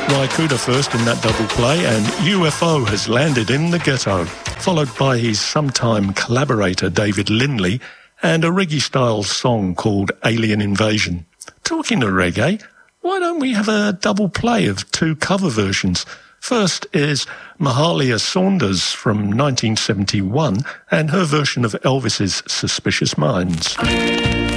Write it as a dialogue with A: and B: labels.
A: Wycuda first in that double play, and UFO has landed in the ghetto, followed by his sometime collaborator David Lindley and a reggae-style song called Alien Invasion. Talking of reggae, why don't we have a double play of two cover versions? First is Mahalia Saunders from 1971 and her version of Elvis's Suspicious Minds.